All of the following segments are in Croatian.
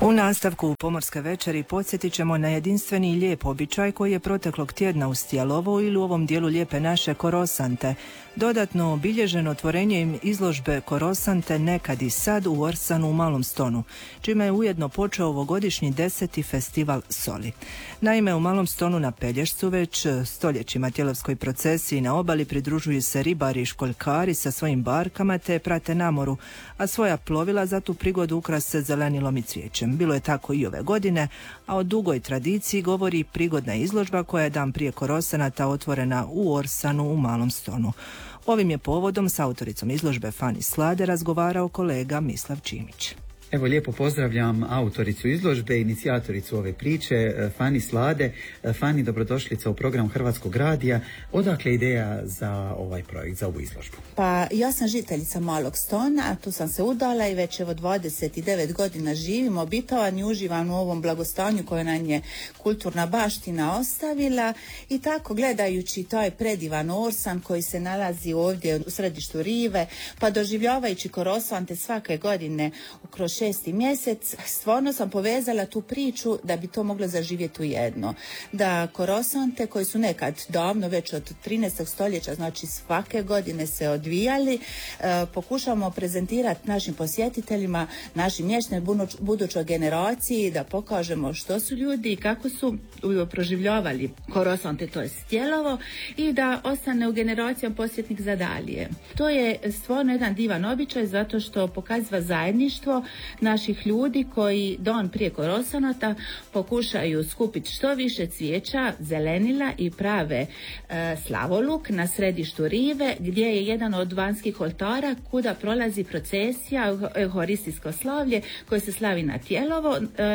U nastavku Pomorske večeri podsjetit ćemo na jedinstveni i lijep običaj koji je proteklog tjedna u Stjelovo ili u ovom dijelu Lijepe naše Korosante. Dodatno obilježeno otvorenjem izložbe Korosante nekad i sad u Orsanu u Malom Stonu, čime je ujedno počeo ovogodišnji 10. festival soli. Naime, u Malom Stonu na Pelješcu već stoljećima tjelovskoj procesiji na obali pridružuju se ribari i školjkari sa svojim barkama te prate namoru, a svoja plovila za tu prigodu ukrase zelenilom i cvijećem. Bilo je tako i ove godine, a o dugoj tradiciji govori prigodna izložba koja je dan prije Korosanata otvorena u Orsanu u Malom Stonu. Ovim je povodom s autoricom izložbe Fani Slade razgovarao kolega Mislav Čimić. Evo, lijepo pozdravljam autoricu izložbe, inicijatoricu ove priče, Fani Slade. Fani, dobrodošlica u program Hrvatskog radija. Odakle ideja za ovaj projekt, za ovu izložbu? Pa ja sam žiteljica Malog Stona, tu sam se udala i već evo 29 godina živim, obitovan i uživam u ovom blagostanju koje nam je kulturna baština ostavila i tako gledajući taj predivan Orsan koji se nalazi ovdje u središtu rive, pa doživljavajući Korosante svake godine kroz 6. mjesec, stvarno sam povezala tu priču da bi to moglo zaživjeti u jedno. Da Korosante koji su nekad davno, već od 13. stoljeća, znači svake godine se odvijali, pokušamo prezentirati našim posjetiteljima, našim mještanima, budućoj generaciji, da pokažemo što su ljudi i kako su proživljavali Korosante, to je Stjelovo, i da ostane u generacijama posjetnik za dalje. To je stvarno jedan divan običaj zato što pokazuje zajedništvo naših ljudi koji dan prije Korosanata pokušaju skupiti što više cvijeća, zelenila i prave slavoluk na središtu rive gdje je jedan od vanjskih oltara kuda prolazi procesija, euharistijsko slavlje koje se slavi na Tjelovo,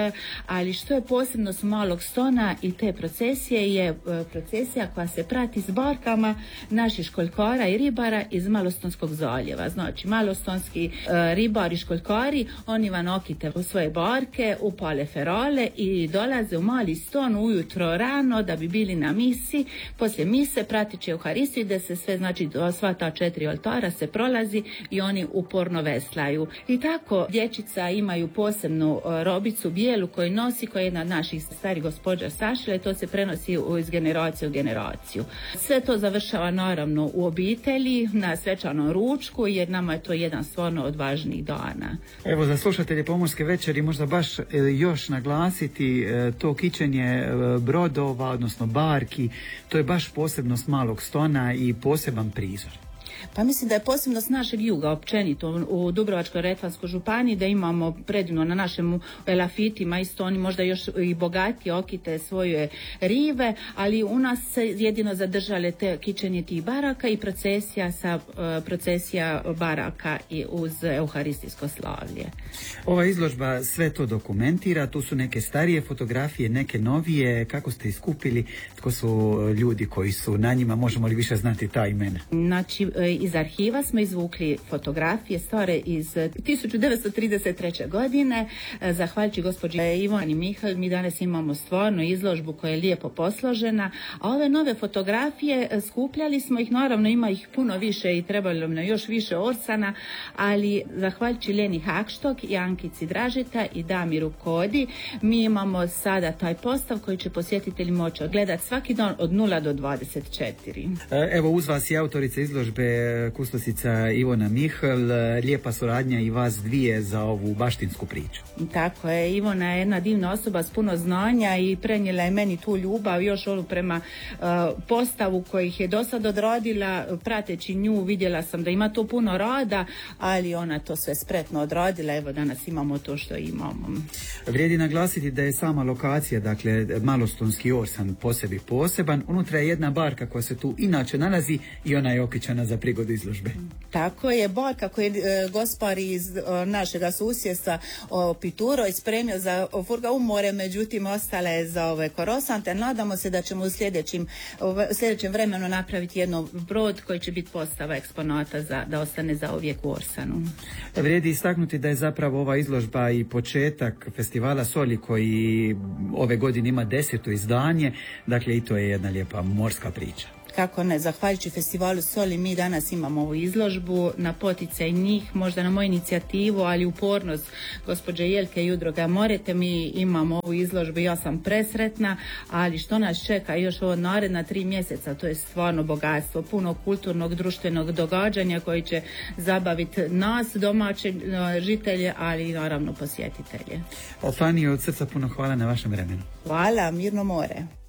ali što je posebno s Malog Stona i te procesije je procesija koja se prati s barkama naših školjkara i ribara iz Malostonskog zaljeva. Znači malostonski ribari i školjkari, oni van okite u svoje barke, upale ferale i dolaze u Mali Ston ujutro rano da bi bili na misi. Poslije mise pratiće Euharistiju da se sve, znači sva ta 4 oltara se prolazi i oni uporno veslaju. I tako dječica imaju posebnu robicu bijelu koju nosi, koja je jedna od naših starih gospođa sašila i to se prenosi iz generacije u generaciju. Sve to završava naravno u obitelji, na svečanom ručku, jer nama je to jedan stvarno od važnijih dana. Evo, za slušatelje Pomorske večeri možda baš još naglasiti to kićenje brodova, odnosno barki, to je baš posebnost Malog Stona i poseban prizor. Pa mislim da je posebno s našeg juga općenito u Dubrovačko-Neretvanskoj županiji da imamo predivno na našem elafitima, isto oni možda još i bogatije okite svoje rive, ali u nas se jedino zadržale te kićenje tih baraka i procesija baraka i uz euharistijsko slavlje. Ova izložba sve to dokumentira, tu su neke starije fotografije, neke novije. Kako ste iskupili, tko su ljudi koji su na njima, možemo li više znati ta imena? Znači, iz arhiva smo izvukli fotografije stare iz 1933. godine. Zahvaljujući gospođi Ivani Mihal, mi danas imamo stvarno izložbu koja je lijepo posložena, a ove nove fotografije skupljali smo ih, naravno ima ih puno više i trebalo nam još više Orsana, ali zahvaljujući Leni Hakštok i Ankici Dražita i Damiru Kodi, mi imamo sada taj postav koji će posjetitelji moći gledati svaki dan od 0 do 24. Evo, uz vas je autorica izložbe kustosica Ivona Mihal. Lijepa suradnja i vas dvije za ovu baštinsku priču. Tako je, Ivona je jedna divna osoba s puno znanja i prenijela je meni tu ljubav, još onu prema postavu kojih je do sad odradila. Prateći nju vidjela sam da ima to puno rada, ali ona to sve spretno odradila. Evo, danas imamo to što imamo. Vrijedi naglasiti da je sama lokacija, dakle Malostonski Orsan, po sebi poseban. Unutra je jedna barka koja se tu inače nalazi i ona je okićana za prigodu izložbe. Tako je, barka koju je gospar iz našega susjedstva Pituro ispremio za furga u more, međutim ostala je za ove Korosante. Nadamo se da ćemo u sljedećem vremenu napraviti jedno brod koji će biti postava eksponata da ostane za uvijek u Orsanu. Vrijedi istaknuti da je zapravo ova izložba i početak festivala soli koji ove godine ima 10. izdanje, dakle i to je jedna lijepa morska priča. kako ne, zahvaljujući festivalu Soli mi danas imamo ovu izložbu na poticaj njih, možda na moju inicijativu, ali upornost gospođe Jelke i udruga Morete, mi imamo ovu izložbu, ja sam presretna, ali što nas čeka još ovo naredna 3 mjeseca, to je stvarno bogatstvo, puno kulturnog, društvenog događanja koji će zabaviti nas, domaće žitelje, ali i naravno posjetitelje. Fani, od srca puno hvala na vašem vremenu. Hvala, mirno more.